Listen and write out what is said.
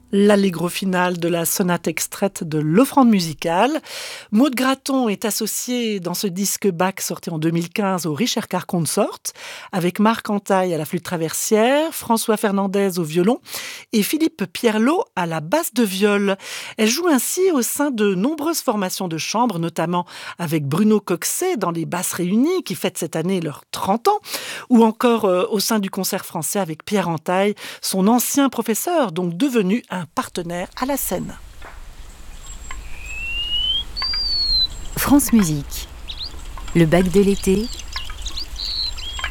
L'allegro final de la sonate extraite de l'Offrande musicale. Maud Graton est associée dans ce disque Bach sorti en 2015 au Ricercar Consort, avec Marc Antaille à la flûte traversière, François Fernandez au violon et Philippe Pierlot à la basse de viol. Elle joue ainsi au sein de nombreuses formations de chambre, notamment avec Bruno Coxet dans les Basses Réunies, qui fête cette année leurs 30 ans, ou encore au sein du Concert français avec Pierre Antaille, son ancien professeur, donc devenu un partenaire à la scène. France Musique, le Bach de l'été,